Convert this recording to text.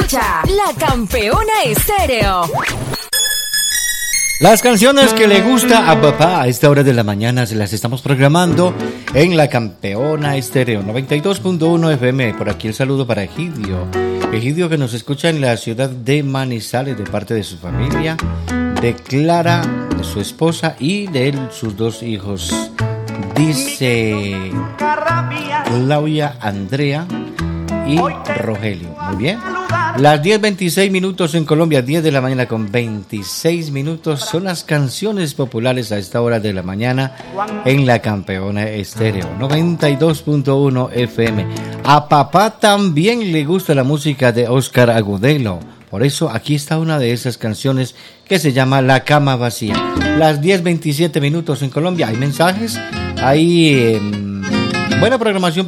escucha La Campeona Estéreo. Las canciones que le gusta a papá a esta hora de la mañana se las estamos programando en La Campeona Estéreo 92.1 FM. Por aquí el saludo para Egidio. Egidio, que nos escucha en la ciudad de Manizales de parte de su familia, de Clara, de su esposa y de sus dos hijos. Dice Claudia, Andrea y Rogelio. Muy bien. Las 10:26 minutos en Colombia, 10 de la mañana con 26 minutos. Son las canciones populares a esta hora de la mañana en La Campeona Estéreo 92.1 FM. A papá también le gusta la música de Oscar Agudelo. Por eso aquí está una de esas canciones que se llama La Cama Vacía. Las 10:27 minutos en Colombia. Hay mensajes, hay buena programación